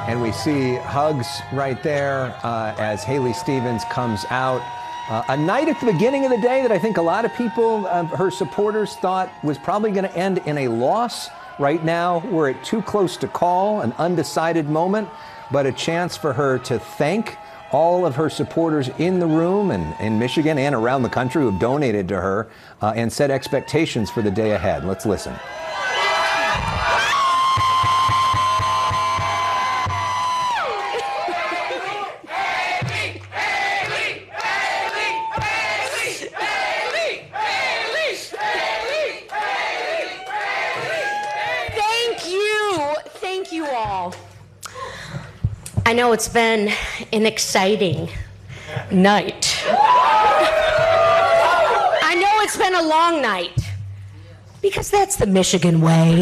And we see hugs right there as Haley Stevens comes out. A night at the beginning of the day that I think a lot of people, her supporters, thought was probably going to end in a loss. Right now, we're at too close to call, an undecided moment, but a chance for her to thank all of her supporters in the room and in Michigan and around the country who have donated to her and set expectations for the day ahead. Let's listen. Thank you all. I know it's been an exciting night. I know it's been a long night, because that's the Michigan way.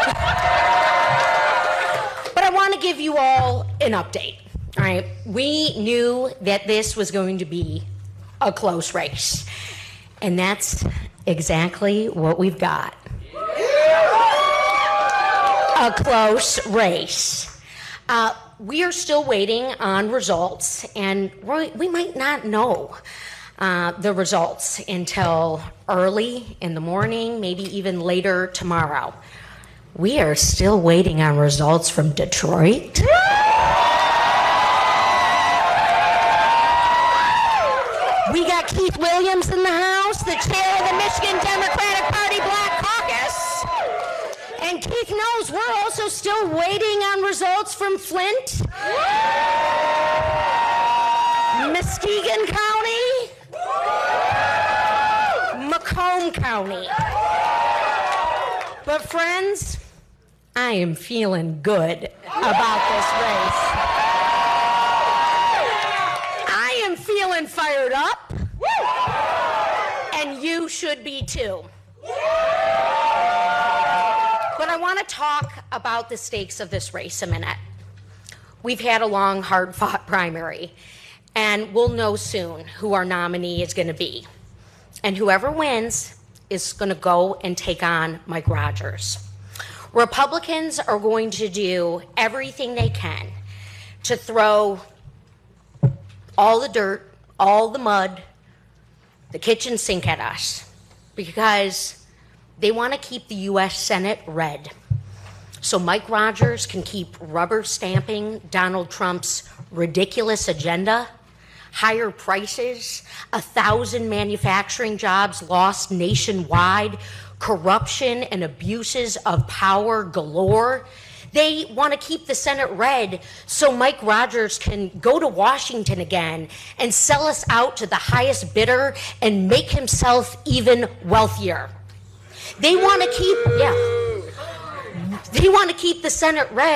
But I want to give you all an update. All right, we knew that this was going to be a close race, and that's exactly what we've got. A close race. We are still waiting on results, and we might not know the results until early in the morning, maybe even later tomorrow. We are still waiting on results from Detroit. We got Keith Williams in the House, the chair of the Michigan Democratic Party Black Caucus. And Keith knows we're also still waiting on results from Flint, Muskegon County, Macomb County. But friends, I am feeling good about this race. I am feeling fired up, and you should be too. But I want to talk about the stakes of this race a minute. We've had a long, hard-fought primary, and we'll know soon who our nominee is going to be. And whoever wins is going to go and take on Mike Rogers. Republicans are going to do everything they can to throw all the dirt, all the mud, the kitchen sink at us, because they want to keep the U.S. Senate red, so Mike Rogers can keep rubber stamping Donald Trump's ridiculous agenda, higher prices, 1,000 manufacturing jobs lost nationwide, corruption and abuses of power galore. They want to keep the Senate red so Mike Rogers can go to Washington again and sell us out to the highest bidder and make himself even wealthier. They want to keep the Senate red